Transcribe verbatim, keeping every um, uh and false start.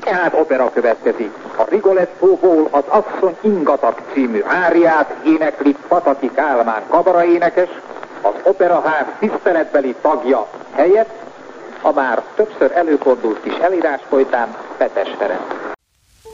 Tehát opera következik. A Rigolettóból az Asszony ingatag című áriát énekli Pataki Kálmán kamaraénekes, az operaház tiszteletbeli tagja helyett, a már többször előfordult kis elírás folytán Petes Ferenc.